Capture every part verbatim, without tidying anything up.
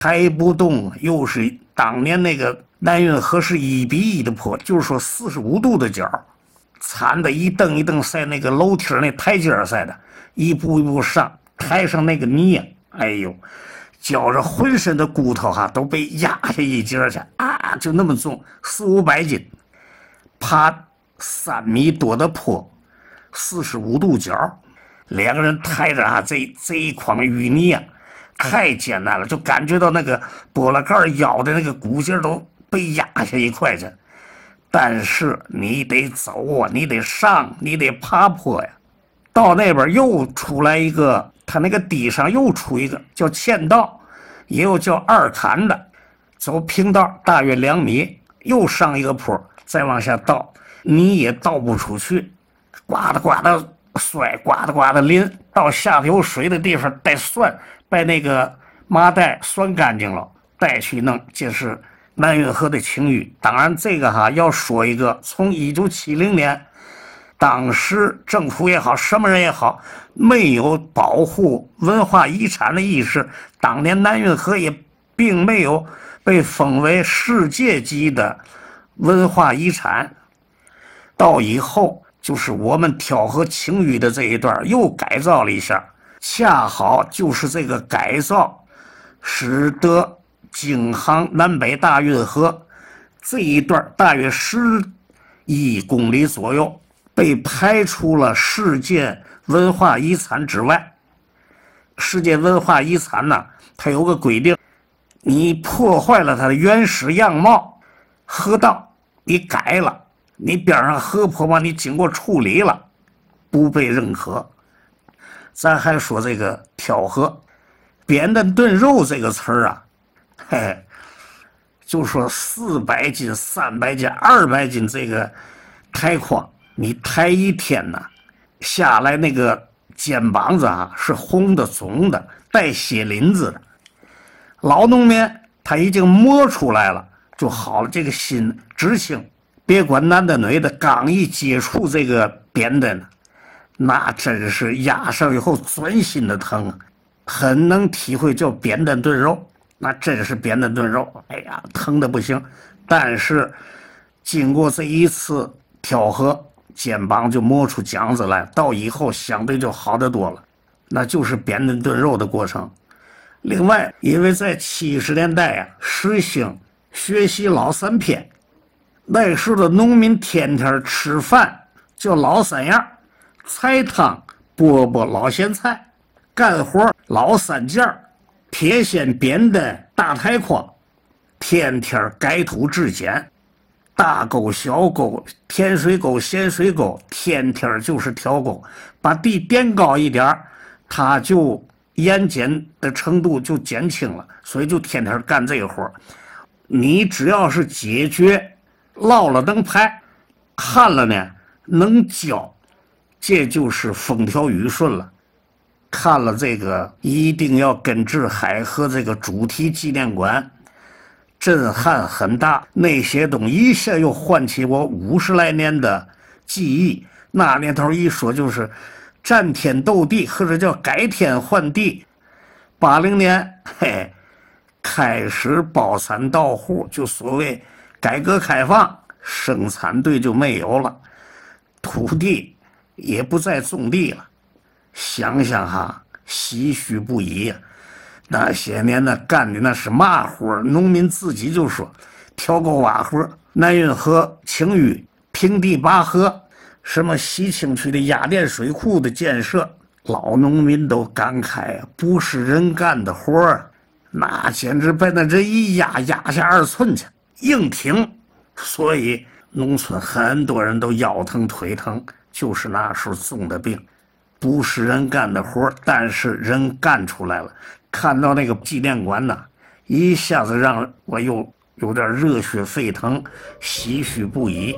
抬不动，又是当年那个南运河是一比一的坡，就是说四十五度的角，铲的一蹬一蹬在那个楼梯那台阶似的，一步一步上，抬上那个泥呀，哎呦，觉着浑身的骨头哈都被压下一截去啊，就那么重，四五百斤，爬三米多的坡，四十五度角，两个人抬着啊这这一筐淤泥啊，太艰难了，就感觉到那个拨了盖腰的那个骨节都被压下一块去。但是你得走啊，你得上，你得爬坡呀。到那边又出来一个，他那个地上又出一个叫嵌道，也有叫二坎的，走平道大约两米，又上一个坡，再往下倒，你也倒不出去，呱嗒呱嗒摔，呱嗒呱嗒淋，到下头有水的地方带蒜，把那个麻袋涮干净了，带去弄，这是南运河的晴雨。当然这个哈要说一个，从一九七零年当时政府也好什么人也好没有保护文化遗产的意识，当年南运河也并没有被封为世界级的文化遗产。到以后就是我们调和晴雨的这一段又改造了一下，恰好就是这个改造使得京杭南北大运河这一段大约十一公里左右被排除了世界文化遗产之外。世界文化遗产呢，它有个规定，你破坏了它的原始样貌，河道你改了，你边上河坡嘛你经过处理了，不被认可。咱还说这个调和扁担炖肉这个词儿啊，嘿，就说四百斤、三百斤、二百斤这个抬筐，你抬一天呢，下来那个肩膀子啊是红的、肿的、带血淋子的。老农民他已经磨出来了，就好了。这个心知青，别管男的女的，刚一接触这个扁担，那真是压上以后钻心的疼，很能体会叫扁担炖肉。那真是扁担炖肉，哎呀，疼的不行。但是经过这一次调和，肩膀就磨出浆子来，到以后相对就好得多了，那就是扁担炖肉的过程。另外，因为在七十年代啊，实行学习老三篇，那时候的农民天天吃饭叫老三样：菜汤、饽饽、老咸菜；干活老三件：铁锨、扁担、大抬筐；天天改土制碱，大沟、小沟、甜水沟、咸水沟，天天就是挑沟，把地垫高一点，它就盐碱的程度就减轻了，所以就天天干这个活。你只要是解决涝了能排，旱了呢能浇，这就是风调雨顺了。看了这个一定要根治海河这个主题纪念馆，震撼很大，那些东西一下又唤起我五十来年的记忆。那年头一说就是战天斗地，或者叫改天换地。八零年，嘿，开始包产到户，就所谓改革开放，生产队就没有了，土地也不再种地了。想想哈，唏嘘不已呀。那些年呢，干的那是嘛活？农民自己就说，挑沟挖河、南运河晴雨、平地拔河，什么西青区的压电水库的建设，老农民都感慨啊，不是人干的活儿，那简直把那人一压压下二寸去，硬挺。所以农村很多人都腰疼腿疼，就是那时候种的病。不是人干的活，但是人干出来了。看到那个纪念馆呢，一下子让我又有点热血沸腾，唏嘘不已。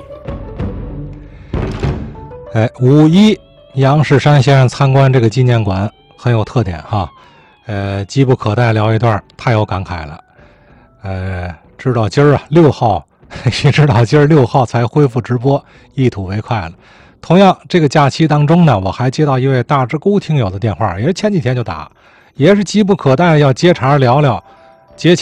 哎，五一杨士山先生参观这个纪念馆很有特点哈，呃，急不可待聊一段，太有感慨了。呃，知道今儿啊六号，一直到今儿六号才恢复直播，一吐为快了。同样，这个假期当中呢，我还接到一位大直沽听友的电话，也是前几天就打，也是急不可待要接茬聊聊节